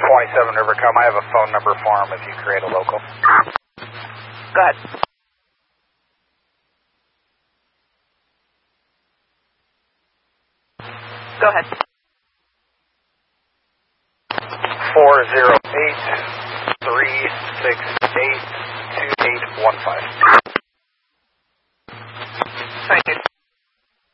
27 Rivercom. I have a phone number for him if you create a local. Go ahead. Go ahead. 408-368-2815.